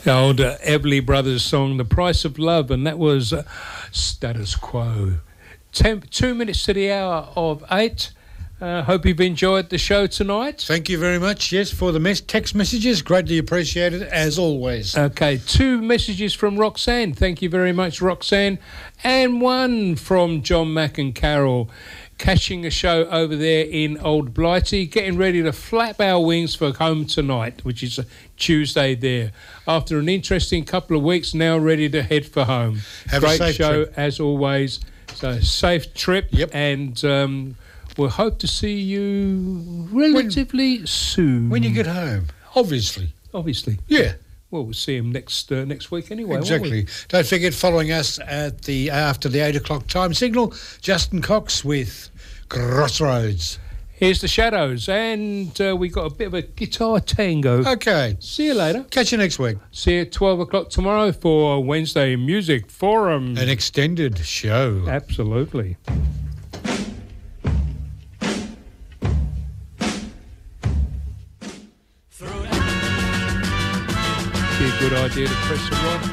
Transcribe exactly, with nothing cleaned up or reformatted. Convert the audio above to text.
The old uh, Everly Brothers song, The Price of Love, and that was uh, Status Quo. Ten, two minutes to the hour of eight. Uh, hope you've enjoyed the show tonight. Thank you very much, yes, for the mes- text messages. Greatly appreciated, as always. Okay, two messages from Roxanne. Thank you very much, Roxanne. And one from John Mack and Carol, catching a show over there in Old Blighty, getting ready to flap our wings for home tonight, which is a Tuesday there. After an interesting couple of weeks, now ready to head for home. Have Great a safe show, trip. as always. So, safe trip. Yep. And um, we'll hope to see you relatively when, soon. When you get home, obviously. Obviously. Yeah. Well, we'll see him next uh, next week anyway. Exactly. Don't forget following us at the after the eight o'clock time signal. Justin Cox with Crossroads. Here's the Shadows, and uh, we got a bit of a guitar tango. Okay. See you later. Catch you next week. See you at twelve o'clock tomorrow for Wednesday Music Forum. An extended show. Absolutely. Be a good idea to press the right